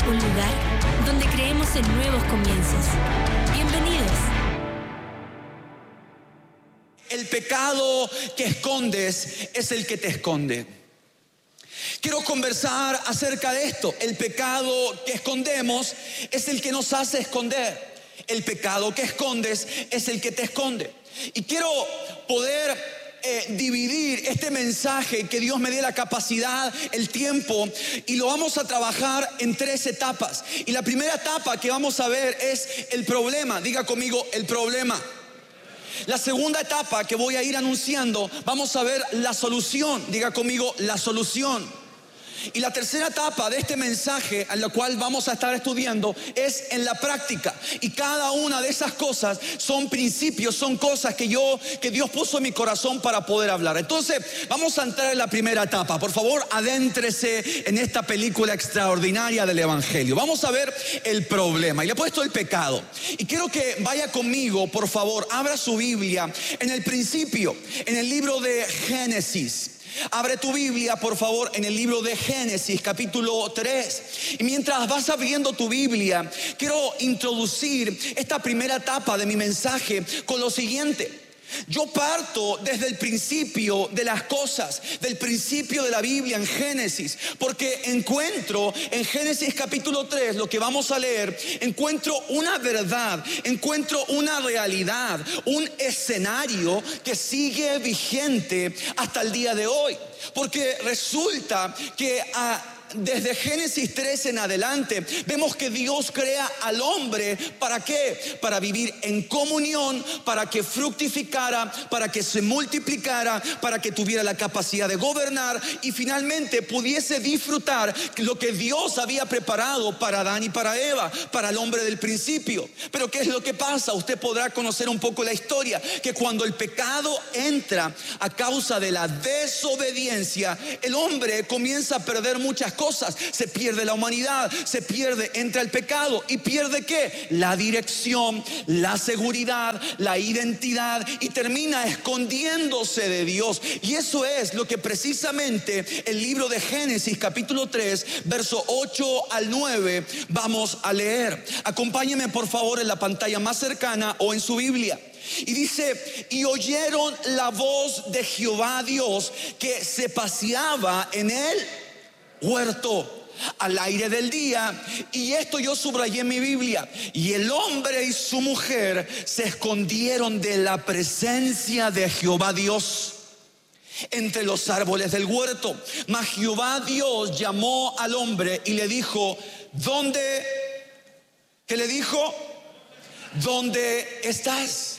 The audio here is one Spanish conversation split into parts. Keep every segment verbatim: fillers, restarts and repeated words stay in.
un lugar donde creemos en nuevos comienzos. Bienvenidos. El pecado que escondes es el que te esconde. Quiero conversar acerca de esto. El pecado que escondemos es el que nos hace esconder. El pecado que escondes es el que te esconde. Y quiero poder eh, dividir este mensaje, que Dios me dé la capacidad, el tiempo, y lo vamos a trabajar en tres etapas. Y la primera etapa que vamos a ver es el problema. Diga conmigo, el problema. La segunda etapa que voy a ir anunciando, vamos a ver la solución. Diga conmigo, la solución. Y la tercera etapa de este mensaje, a la cual vamos a estar estudiando, es en la práctica. Y cada una de esas cosas son principios, son cosas que yo, que Dios puso en mi corazón para poder hablar. Entonces, vamos a entrar en la primera etapa. Por favor, adéntrese en esta película extraordinaria del Evangelio. Vamos a ver el problema. Y le he puesto el pecado. Y quiero que vaya conmigo, por favor, abra su Biblia en el principio, en el libro de Génesis. Abre tu Biblia, por favor, en el libro de Génesis, capítulo tres. Y mientras vas abriendo tu Biblia, quiero introducir esta primera etapa de mi mensaje con lo siguiente. Yo parto desde el principio de las cosas, del principio de la Biblia en Génesis, porque encuentro en Génesis capítulo tres, lo que vamos a leer, encuentro una verdad, encuentro una realidad, un escenario que sigue vigente hasta el día de hoy. Porque resulta que a desde Génesis tres en adelante vemos que Dios crea al hombre. ¿Para qué? Para vivir en comunión, para que fructificara, para que se multiplicara, para que tuviera la capacidad de gobernar y finalmente pudiese disfrutar lo que Dios había preparado para Adán y para Eva, para el hombre del principio. Pero ¿qué es lo que pasa? Usted podrá conocer un poco la historia, que cuando el pecado entra a causa de la desobediencia, el hombre comienza a perder muchas cosas. Cosas. Se pierde la humanidad, se pierde, entra el pecado y pierde ¿qué? La dirección, la seguridad, la identidad y termina escondiéndose de Dios. Y eso es lo que precisamente el libro de Génesis capítulo tres, verso ocho al nueve vamos a leer. Acompáñenme por favor en la pantalla más cercana o en su Biblia. Y dice: y oyeron la voz de Jehová Dios que se paseaba en él huerto al aire del día. Y esto yo subrayé en mi Biblia. Y el hombre y su mujer se escondieron de la presencia de Jehová Dios entre los árboles del huerto. Mas Jehová Dios llamó al hombre y le dijo: ¿dónde? ¿Qué le dijo? ¿Dónde estás?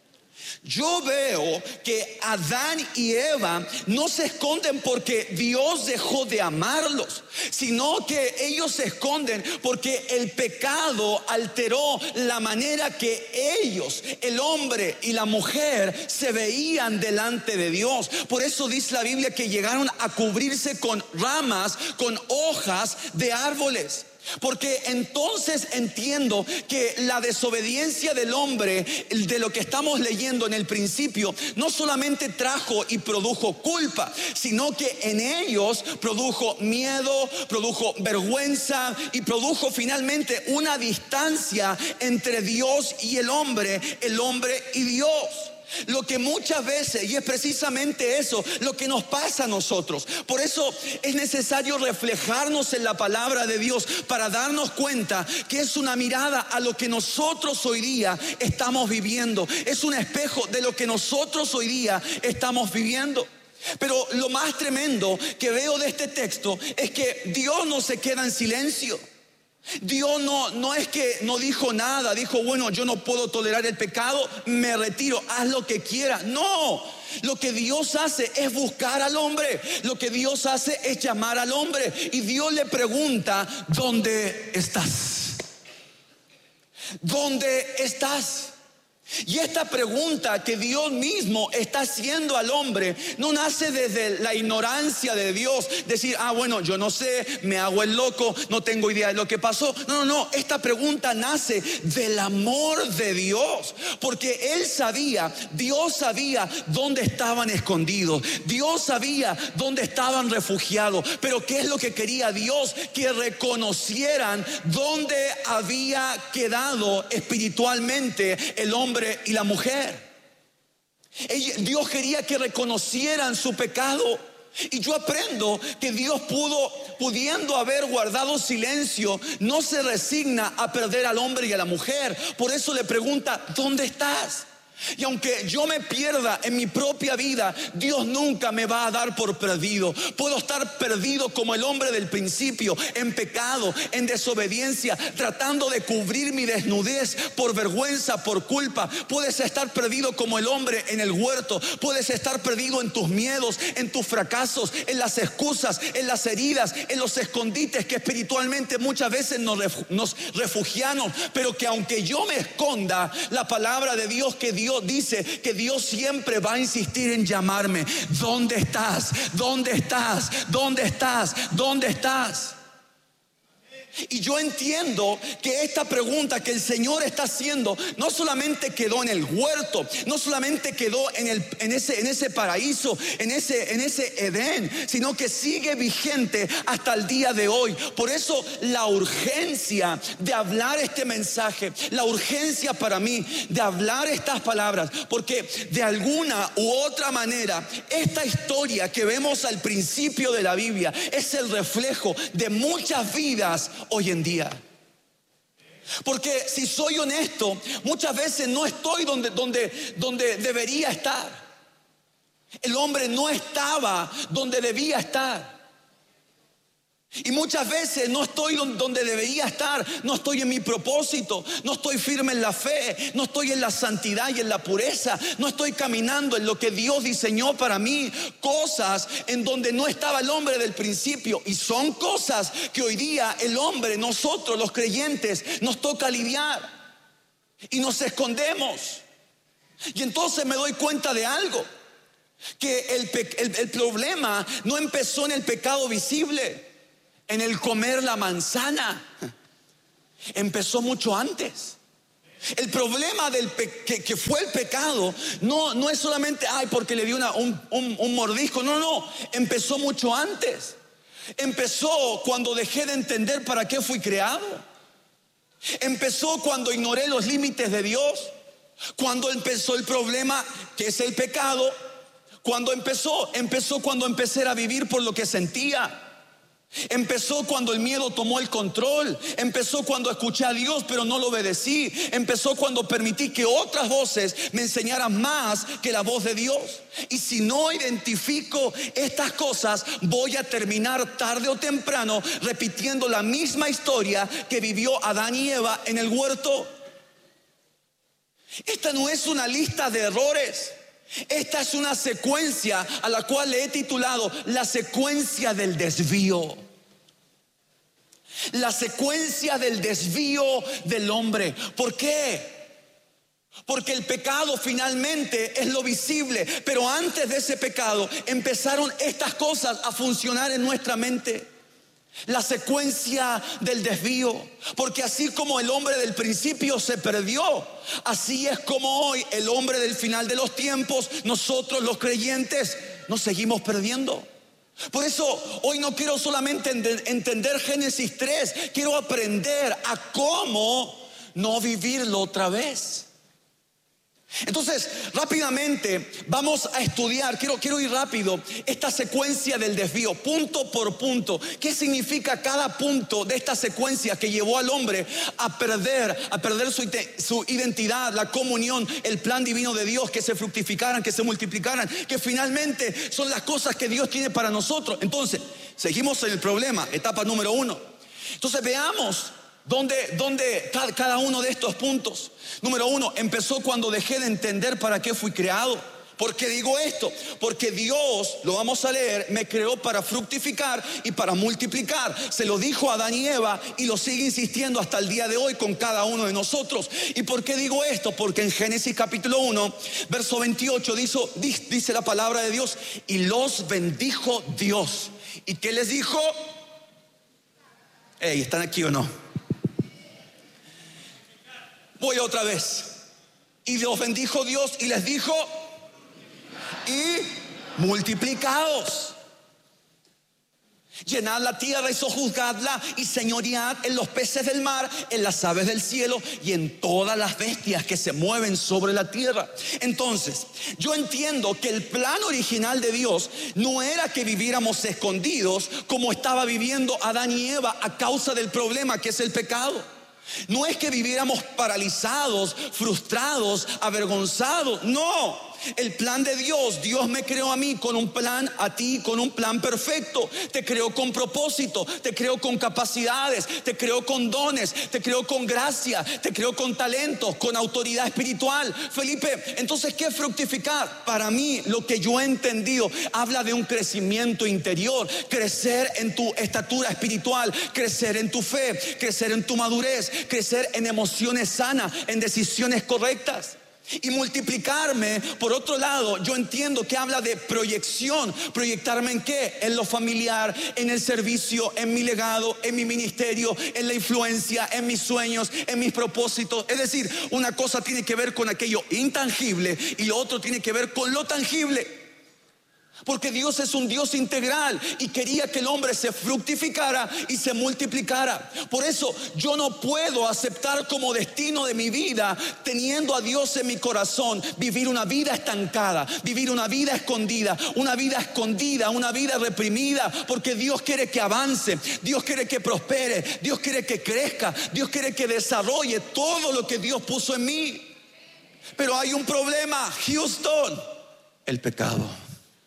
Yo veo que Adán y Eva no se esconden porque Dios dejó de amarlos, sino que ellos se esconden porque el pecado alteró la manera que ellos, el hombre y la mujer, se veían delante de Dios. Por eso dice la Biblia que llegaron a cubrirse con ramas, con hojas de árboles. Porque entonces entiendo que la desobediencia del hombre, de lo que estamos leyendo en el principio, no solamente trajo y produjo culpa, sino que en ellos produjo miedo, produjo vergüenza y produjo finalmente una distancia entre Dios y el hombre, el hombre y Dios. Lo que muchas veces, y es precisamente eso lo que nos pasa a nosotros. Por eso es necesario reflejarnos en la palabra de Dios para darnos cuenta que es una mirada a lo que nosotros hoy día estamos viviendo. Es un espejo de lo que nosotros hoy día estamos viviendo. Pero lo más tremendo que veo de este texto es que Dios no se queda en silencio. Dios no, no es que no dijo nada, dijo: bueno, yo no puedo tolerar el pecado, me retiro, haz lo que quieras. No, lo que Dios hace es buscar al hombre, lo que Dios hace es llamar al hombre. Y Dios le pregunta: ¿dónde estás? ¿Dónde estás? Y esta pregunta que Dios mismo está haciendo al hombre no nace desde la ignorancia de Dios, decir, ah bueno, yo no sé, me hago el loco, no tengo idea de lo que pasó. No, no, no, esta pregunta nace del amor de Dios, porque Él sabía, Dios sabía dónde estaban escondidos, Dios sabía dónde estaban refugiados. Pero ¿qué es lo que quería Dios? Que reconocieran dónde había quedado espiritualmente el hombre y la mujer. Dios quería que reconocieran su pecado. Y yo aprendo que Dios pudo, pudiendo haber guardado silencio, no se resigna a perder al hombre y a la mujer. Por eso le pregunta, ¿dónde estás? Y aunque yo me pierda en mi propia vida, Dios nunca me va a dar por perdido. Puedo estar perdido como el hombre del principio, en pecado, en desobediencia, tratando de cubrir mi desnudez por vergüenza, por culpa. Puedes estar perdido como el hombre en el huerto. Puedes estar perdido en tus miedos, en tus fracasos, en las excusas, en las heridas, en los escondites que espiritualmente muchas veces nos, nos refugiamos. Pero que aunque yo me esconda, la palabra de Dios que Dios Dios dice que Dios siempre va a insistir en llamarme. ¿Dónde estás? ¿Dónde estás? ¿Dónde estás? ¿Dónde estás? Y yo entiendo que esta pregunta que el Señor está haciendo no solamente quedó en el huerto, no solamente quedó en, el, en, ese, en ese paraíso, en ese, en ese Edén, sino que sigue vigente hasta el día de hoy. Por eso la urgencia de hablar este mensaje, la urgencia para mí de hablar estas palabras, porque de alguna u otra manera esta historia que vemos al principio de la Biblia es el reflejo de muchas vidas hoy en día. Porque si soy honesto, muchas veces no estoy donde, donde, donde debería estar. El hombre no estaba donde debía estar. Y muchas veces no estoy donde debería estar. No estoy en mi propósito, no estoy firme en la fe, no estoy en la santidad y en la pureza, no estoy caminando en lo que Dios diseñó para mí. Cosas en donde no estaba el hombre del principio. Y son cosas que hoy día el hombre, nosotros los creyentes, nos toca lidiar. Y nos escondemos. Y entonces me doy cuenta de algo, que el, el, el problema no empezó en el pecado visible, en el comer la manzana. Empezó mucho antes. El problema del pe- que, que fue el pecado no, no es solamente ay porque le dio una, un, un, un mordisco. No, no, empezó mucho antes. Empezó cuando dejé de entender para qué fui creado. Empezó cuando ignoré los límites de Dios. Cuando empezó el problema que es el pecado. Cuando empezó, empezó cuando empecé a vivir por lo que sentía. Empezó cuando el miedo tomó el control. Empezó cuando escuché a Dios pero no lo obedecí. Empezó cuando permití que otras voces me enseñaran más que la voz de Dios. Y si no identifico estas cosas, voy a terminar tarde o temprano repitiendo la misma historia que vivió Adán y Eva en el huerto. Esta no es una lista de errores. Esta es una secuencia a la cual le he titulado la secuencia del desvío. La secuencia del desvío del hombre. ¿Por qué? Porque el pecado finalmente es lo visible, pero antes de ese pecado empezaron estas cosas a funcionar en nuestra mente. La secuencia del desvío. Porque así como el hombre del principio se perdió, así es como hoy el hombre del final de los tiempos, nosotros los creyentes nos seguimos perdiendo. Por eso hoy no quiero solamente entender Génesis tres, quiero aprender a cómo no vivirlo otra vez. Entonces, rápidamente vamos a estudiar, quiero, quiero ir rápido, esta secuencia del desvío, punto por punto. ¿Qué significa cada punto de esta secuencia que llevó al hombre a perder, a perder su, su identidad, la comunión, el plan divino de Dios, que se fructificaran, que se multiplicaran, que finalmente son las cosas que Dios tiene para nosotros? Entonces, seguimos en el problema, etapa número uno. Entonces, veamos ¿Dónde, dónde cada uno de estos puntos? Número uno, empezó cuando dejé de entender para qué fui creado. ¿Por qué digo esto? Porque Dios, lo vamos a leer, me creó para fructificar y para multiplicar. Se lo dijo a Adán y Eva y lo sigue insistiendo hasta el día de hoy con cada uno de nosotros. ¿Y por qué digo esto? Porque en Génesis capítulo uno, verso veintiocho, dice, dice la palabra de Dios: y los bendijo Dios. ¿Y qué les dijo? Hey, ¿están aquí o no? Voy otra vez. Y los bendijo Dios y les dijo: y multiplicaos, llenad la tierra y sojuzgadla, y señoread en los peces del mar, en las aves del cielo y en todas las bestias que se mueven sobre la tierra. Entonces, yo entiendo que el plan original de Dios no era que viviéramos escondidos como estaba viviendo Adán y Eva a causa del problema que es el pecado. No es que viviéramos paralizados, frustrados, avergonzados. No. El plan de Dios, Dios me creó a mí con un plan, a ti con un plan perfecto. Te creó con propósito, te creó con capacidades, te creó con dones, te creó con gracia, te creó con talentos, con autoridad espiritual. Felipe, entonces, ¿qué es fructificar? Para mí, lo que yo he entendido, habla de un crecimiento interior, crecer en tu estatura espiritual, crecer en tu fe, crecer en tu madurez, crecer en emociones sanas, en decisiones correctas. Y multiplicarme, por otro lado, yo entiendo que habla de proyección. ¿Proyectarme en qué? En lo familiar, en el servicio, en mi legado, en mi ministerio, en la influencia, en mis sueños, en mis propósitos. Es decir, una cosa tiene que ver con aquello intangible y lo otro tiene que ver con lo tangible. Porque Dios es un Dios integral y quería que el hombre se fructificara y se multiplicara. Por eso yo no puedo aceptar como destino de mi vida, teniendo a Dios en mi corazón, vivir una vida estancada, vivir una vida escondida, una vida escondida, una vida reprimida. Porque Dios quiere que avance, Dios quiere que prospere, Dios quiere que crezca, Dios quiere que desarrolle todo lo que Dios puso en mí. Pero hay un problema, Houston: el pecado.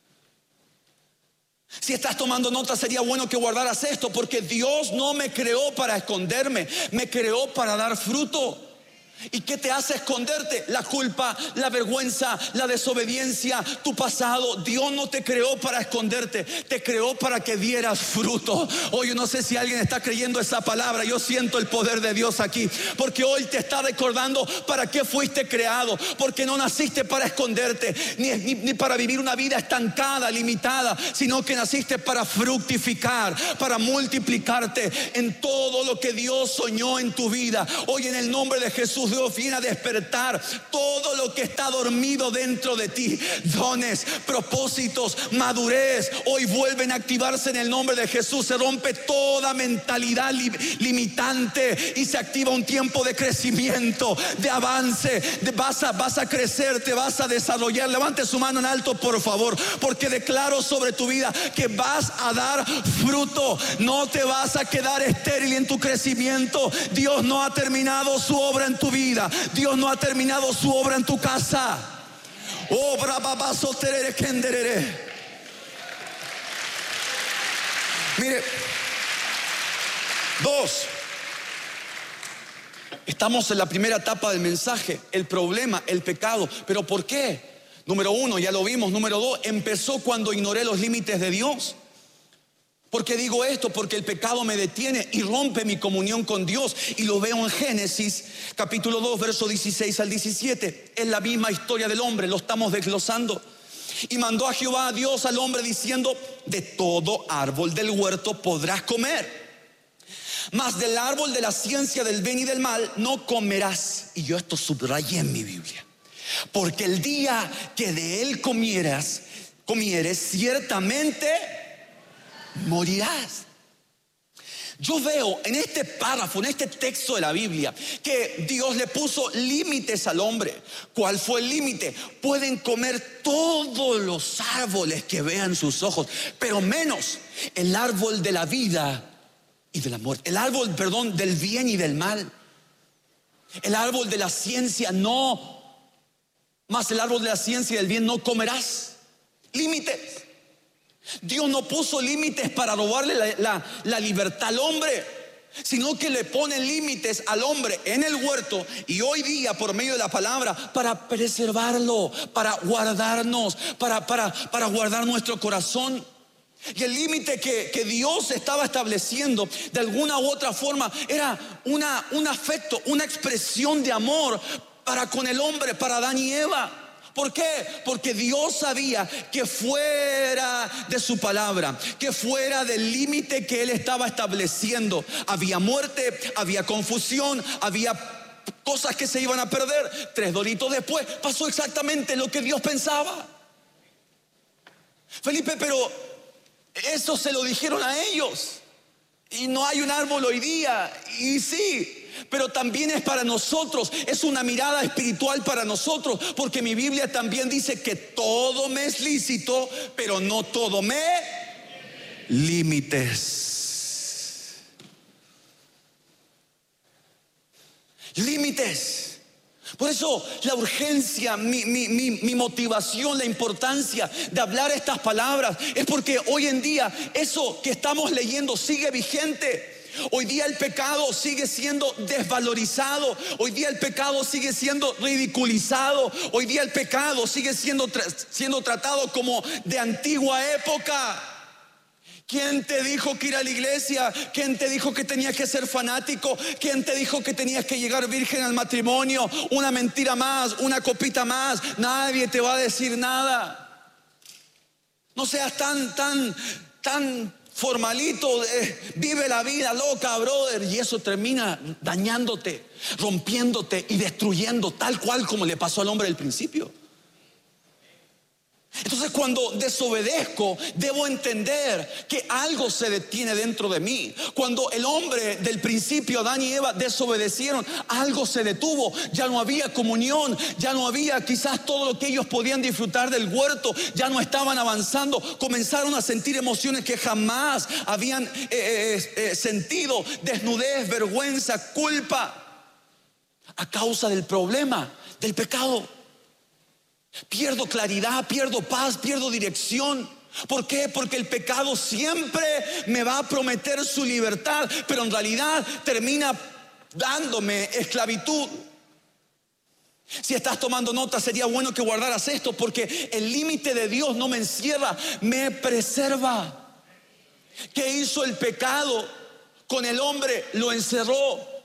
Si estás tomando nota, sería bueno que guardaras esto, porque Dios no me creó para esconderme, me creó para dar fruto. ¿Y qué te hace esconderte? La culpa, la vergüenza, la desobediencia, tu pasado. Dios no te creó para esconderte, te creó para que dieras fruto. Hoy yo no sé si alguien está creyendo esa palabra. Yo siento el poder de Dios aquí, porque hoy te está recordando para qué fuiste creado. Porque no naciste para esconderte, ni, ni, ni para vivir una vida estancada, limitada, sino que naciste para fructificar, para multiplicarte en todo lo que Dios soñó en tu vida. Hoy, en el nombre de Jesús, Dios viene a despertar todo lo que está dormido dentro de ti. Dones, propósitos, madurez, hoy vuelven a activarse en el nombre de Jesús. Se rompe toda mentalidad li- limitante y se activa un tiempo de crecimiento, de avance, de vas a, vas a crecer, te vas a desarrollar. Levante su mano en alto, por favor, porque declaro sobre tu vida que vas a dar fruto. No te vas a quedar estéril en tu crecimiento. Dios no ha terminado su obra en tu vida. Dios no ha terminado su obra en tu casa. Obra babazo terere kenderere. Mire, dos. Estamos en la primera etapa del mensaje, el problema, el pecado. ¿Pero por qué? Número uno, ya lo vimos. Número dos, empezó cuando ignoré los límites de Dios. ¿Por qué digo esto? Porque el pecado me detiene y rompe mi comunión con Dios. Y lo veo en Génesis capítulo dos, verso dieciséis al diecisiete. Es la misma historia del hombre, lo estamos desglosando. Y mandó a Jehová a Dios al hombre diciendo: de todo árbol del huerto podrás comer, mas del árbol de la ciencia del bien y del mal no comerás. Y yo esto subrayé en mi Biblia: porque el día que de él comieras, comieres, ciertamente morirás. Yo veo en este párrafo, en este texto de la Biblia, que Dios le puso límites al hombre. ¿Cuál fue el límite? Pueden comer todos los árboles que vean sus ojos, pero menos el árbol de la vida y de la muerte. El árbol, perdón, del bien y del mal. El árbol de la ciencia no. Más el árbol de la ciencia y del bien no comerás. Límites. Dios no puso límites para robarle la, la, la libertad al hombre. sino que le pone límites al hombre en el huerto y hoy día por medio de la palabra para preservarlo, para guardarnos, para, para, para guardar nuestro corazón. Y el límite que, que Dios estaba estableciendo de alguna u otra forma era una, un afecto, una expresión de amor para con el hombre, para Adán y Eva. ¿Por qué? Porque Dios sabía que fuera de su palabra, que fuera del límite que Él estaba estableciendo, había muerte, había confusión, había cosas que se iban a perder. Tres doritos después pasó exactamente lo que Dios pensaba. Felipe, pero eso se lo dijeron a ellos. Y no hay un árbol hoy día. Y sí, pero también es para nosotros, es una mirada espiritual para nosotros, porque mi Biblia también dice que todo me es lícito, pero no todo me límites. Límites. Por eso la urgencia, mi, mi, mi, mi motivación, la importancia de hablar estas palabras es porque hoy en día eso que estamos leyendo sigue vigente. Hoy día el pecado sigue siendo desvalorizado. Hoy día el pecado sigue siendo ridiculizado. Hoy día el pecado sigue siendo, tra- siendo tratado como de antigua época. ¿Quién te dijo que ir a la iglesia? ¿Quién te dijo que tenías que ser fanático? ¿Quién te dijo que tenías que llegar virgen al matrimonio? Una mentira más, una copita más. Nadie te va a decir nada. No seas tan, tan, tan formalito, eh, vive la vida loca, brother. Y eso termina dañándote, rompiéndote y destruyendo, tal cual como le pasó al hombre del principio. Entonces cuando desobedezco, debo entender que algo se detiene dentro de mí. Cuando el hombre del principio, Adán y Eva, desobedecieron, algo se detuvo. Ya no había comunión, ya no había quizás todo lo que ellos podían disfrutar del huerto. Ya no estaban avanzando, comenzaron a sentir emociones que jamás habían eh, eh, eh, sentido. Desnudez, vergüenza, culpa, a causa del problema, del pecado. Pierdo claridad, pierdo paz, pierdo dirección. ¿Por qué? Porque el pecado siempre me va a prometer su libertad, pero en realidad termina dándome esclavitud. Si estás tomando nota, sería bueno que guardaras esto, porque el límite de Dios no me encierra, me preserva. ¿Qué hizo el pecado con el hombre? Lo encerró.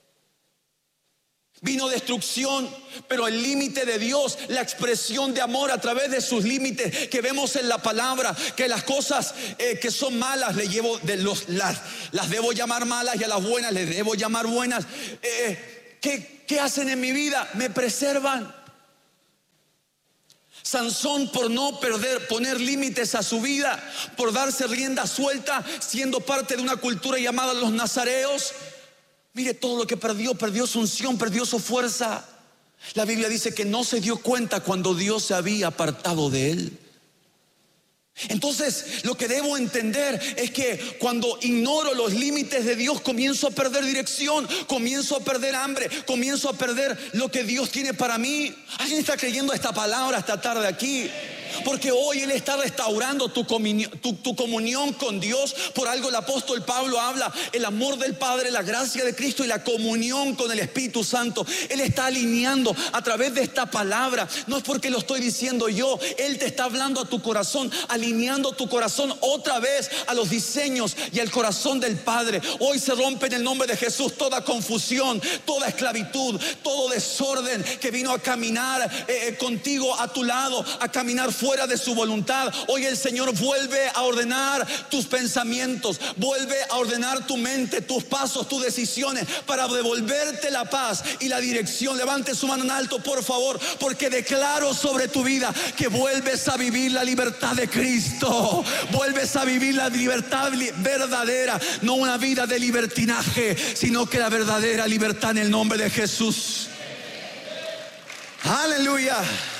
Vino destrucción, pero el límite de Dios, la expresión de amor a través de sus límites que vemos en la palabra, que las cosas eh, que son malas le llevo de los, las, las debo llamar malas y a las buenas les debo llamar buenas. Eh, ¿qué, ¿Qué hacen en mi vida? Me preservan. Sansón, por no perder, poner límites a su vida, por darse rienda suelta, siendo parte de una cultura llamada los nazareos. Mire todo lo que perdió, perdió su unción, perdió su fuerza. La Biblia dice que no se dio cuenta cuando Dios se había apartado de él. Entonces lo que debo entender es que cuando ignoro los límites de Dios, comienzo a perder dirección, comienzo a perder hambre, comienzo a perder lo que Dios tiene para mí. ¿Alguien está creyendo esta palabra esta tarde aquí? Porque hoy Él está restaurando tu comunión, tu, tu comunión con Dios. Por algo el apóstol Pablo habla el amor del Padre, la gracia de Cristo y la comunión con el Espíritu Santo. Él está alineando a través de esta palabra. No es porque lo estoy diciendo yo, Él te está hablando a tu corazón, alineando tu corazón otra vez a los diseños y al corazón del Padre. Hoy se rompe en el nombre de Jesús toda confusión, toda esclavitud, todo desorden que vino a caminar eh, contigo a tu lado, a caminar fuera de su voluntad. Hoy el Señor vuelve a ordenar tus pensamientos, vuelve a ordenar tu mente, tus pasos, tus decisiones, para devolverte la paz y la dirección. Levante su mano en alto, por favor, porque declaro sobre tu vida que vuelves a vivir la libertad de Cristo. Vuelves a vivir la libertad verdadera, no una vida de libertinaje, sino que la verdadera libertad en el nombre de Jesús. Aleluya.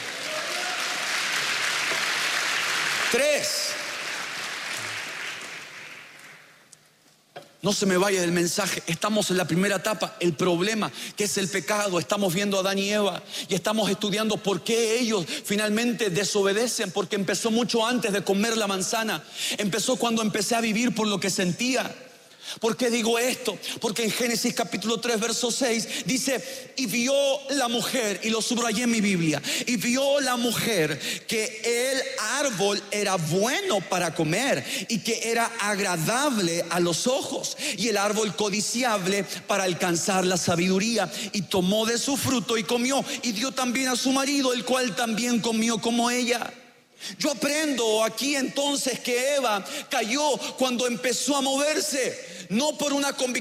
Tres. No se me vaya del mensaje. Estamos en la primera etapa, el problema, que es el pecado. Estamos viendo a Adán y Eva y estamos estudiando por qué ellos finalmente desobedecen. Porque empezó mucho antes de comer la manzana. Empezó cuando empecé a vivir por lo que sentía. ¿Por qué digo esto? Porque en Génesis capítulo tres verso seis dice: y vio la mujer, y lo subrayé en mi Biblia, y vio la mujer que el árbol era bueno para comer y que era agradable a los ojos, y el árbol codiciable para alcanzar la sabiduría, y tomó de su fruto y comió, y dio también a su marido, el cual también comió como ella. Yo aprendo aquí entonces que Eva cayó cuando empezó a moverse, no por una convicción